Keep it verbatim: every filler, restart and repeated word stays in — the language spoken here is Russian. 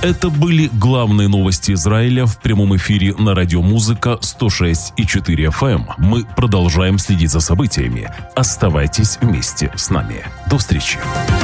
Это были главные новости Израиля в прямом эфире на Радио Музыка сто шесть и четыре эф эм. Мы продолжаем следить за событиями. Оставайтесь вместе с нами. До встречи.